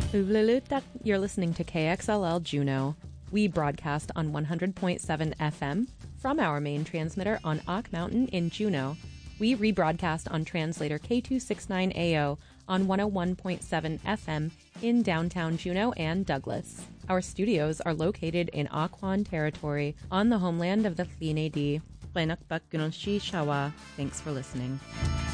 Uvlulutak, you're listening to KXLL Juneau. We broadcast on 100.7 FM from our main transmitter on Ock Mountain in Juneau. We rebroadcast on translator K269AO on 101.7 FM in downtown Juneau and Douglas. Our studios are located in Occoquan territory on the homeland of the Tl'ineh Thanks for listening.